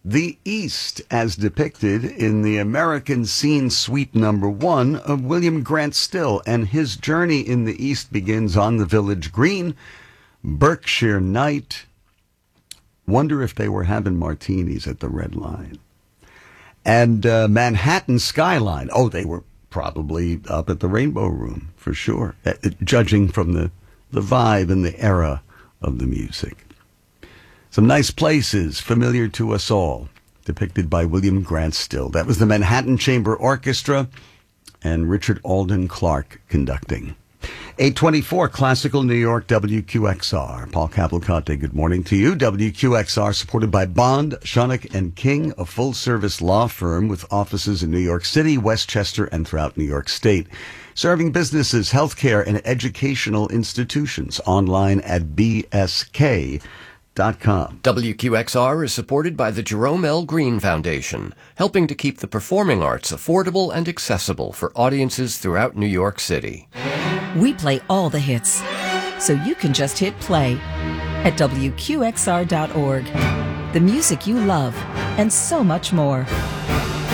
The East, as depicted in the American Scene Suite Number 1 of William Grant Still, and his journey in the East begins on the village green, Berkshire night. Wonder if they were having martinis at the Red Line. And Manhattan skyline. Oh, they were probably up at the Rainbow Room, for sure, judging from the vibe and the era of the music. Some nice places familiar to us all, depicted by William Grant Still. That was the Manhattan Chamber Orchestra and Richard Alden Clark conducting. 824 Classical New York, WQXR. Paul Cavalcante, good morning to you. WQXR, supported by Bond, Schoeneck and King, a full-service law firm with offices in New York City, Westchester, and throughout New York State. Serving businesses, healthcare, and educational institutions. Online at bsk.com. WQXR is supported by the Jerome L. Green Foundation, helping to keep the performing arts affordable and accessible for audiences throughout New York City. We play all the hits, so you can just hit play at WQXR.org. The music you love, and so much more.